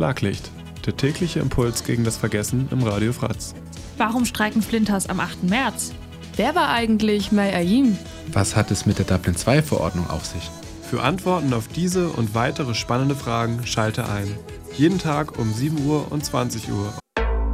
Schlaglicht, der tägliche Impuls gegen das Vergessen im Radio Fratz. Warum streiken Flinters am 8. März? Wer war eigentlich May Ayim? Was hat es mit der Dublin-II-Verordnung auf sich? Für Antworten auf diese und weitere spannende Fragen schalte ein. Jeden Tag um 7 Uhr und 20 Uhr